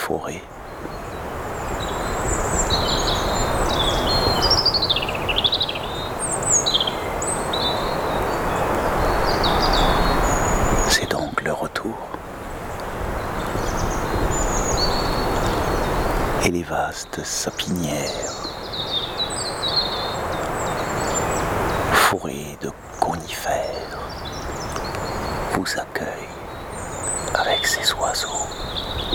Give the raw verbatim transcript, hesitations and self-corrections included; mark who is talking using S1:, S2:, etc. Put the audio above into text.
S1: forêts. C'est donc le retour. Et les vastes sapinières, fourrées de conifères, vous accueillent avec ses oiseaux.